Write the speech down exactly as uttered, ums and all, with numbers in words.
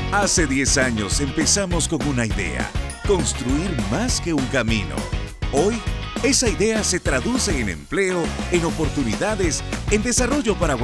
Hace diez años empezamos con una idea, construir más que un camino. Hoy, esa idea se traduce en empleo, en oportunidades, en desarrollo para